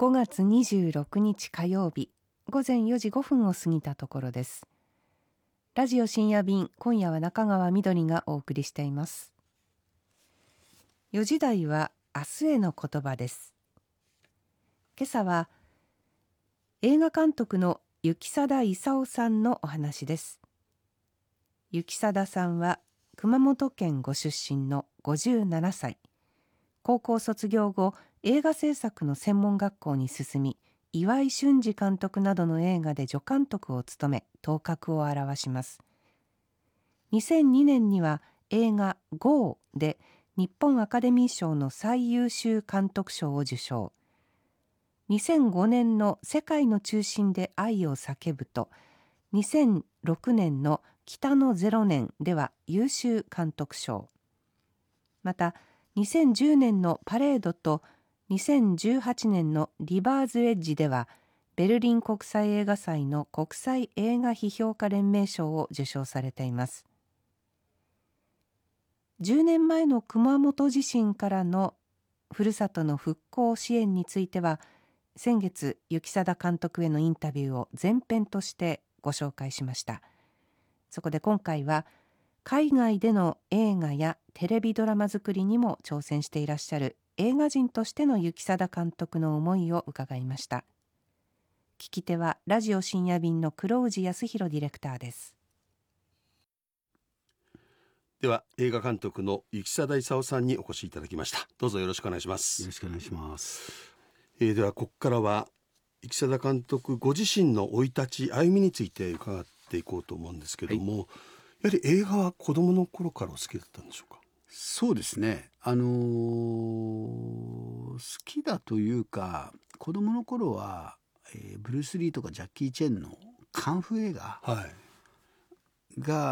5月26日火曜日、午前4時5分を過ぎたところです。ラジオ深夜便、今夜は中川みどりがお送りしています。4時台は明日への言葉です。今朝は映画監督の行定勲さんのお話です。行定さんは熊本県ご出身の57歳。高校卒業後、映画制作の専門学校に進み、岩井俊二監督などの映画で助監督を務め、頭角を現します。2002年には映画 GO で日本アカデミー賞の最優秀監督賞を受賞。2005年の世界の中心で愛を叫ぶと、2006年の北の0年では優秀監督賞。また、2010年のパレードと2018年のリバーズエッジではベルリン国際映画祭の国際映画批評家連盟賞を受賞されています。10年前の熊本地震からのふるさとの復興支援については、先月行定監督へのインタビューを前編としてご紹介しました。そこで今回は海外での映画やテレビドラマ作りにも挑戦していらっしゃる映画人としての行定監督の思いを伺いました。聞き手はラジオ深夜便の黒氏康弘ディレクターです。 では映画監督の行定勲さんにお越しいただきました。どうぞよろしくお願いします。 よろしくお願いします。 ではここからは行定監督ご自身の生い立ち歩みについて伺っていこうと思うんですけども、やはり映画は子供の頃からお好きだったんでしょうか？ そうですね、好きだというか、子供の頃は、ブルース・リーとかジャッキー・チェンのカンフー映画はいが